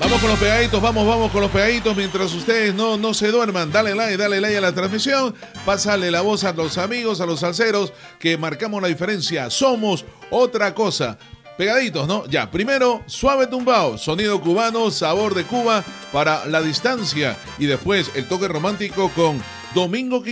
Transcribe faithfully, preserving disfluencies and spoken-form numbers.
Vamos con los pegaditos, vamos, vamos con los pegaditos. Mientras ustedes no, no se duerman, dale like, dale like a la transmisión. Pásale la voz a los amigos, a los salseros, que marcamos la diferencia. Somos otra cosa. Pegaditos, ¿no? Ya, primero, Suave Tumbao, sonido cubano, sabor de Cuba para la distancia. Y después, el toque romántico con Domingo